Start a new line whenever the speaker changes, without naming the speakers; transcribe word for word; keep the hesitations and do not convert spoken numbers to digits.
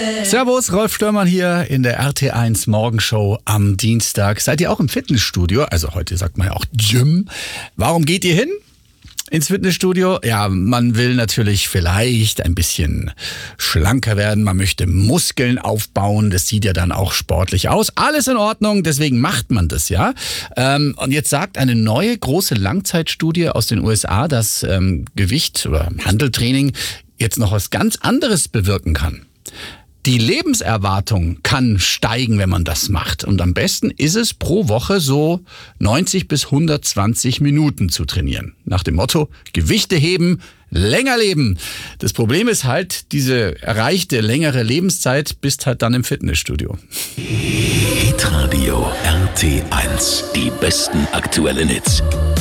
Servus, Rolf Störmann hier in der R T eins Morgenshow am Dienstag. Seid ihr auch im Fitnessstudio? Also heute sagt man ja auch Gym. Warum geht ihr hin ins Fitnessstudio? Ja, man will natürlich vielleicht ein bisschen schlanker werden. Man möchte Muskeln aufbauen. Das sieht ja dann auch sportlich aus. Alles in Ordnung, deswegen macht man das, ja. Ähm, und jetzt sagt eine neue große Langzeitstudie aus den U S A, dass ähm, Gewicht oder Hanteltraining jetzt noch was ganz anderes bewirken kann. Die Lebenserwartung kann steigen, wenn man das macht. Und am besten ist es, pro Woche so neunzig bis hundertzwanzig Minuten zu trainieren. Nach dem Motto, Gewichte heben, länger leben. Das Problem ist halt, diese erreichte längere Lebenszeit bist halt dann im Fitnessstudio.
Hitradio R T eins. Die besten aktuellen Hits.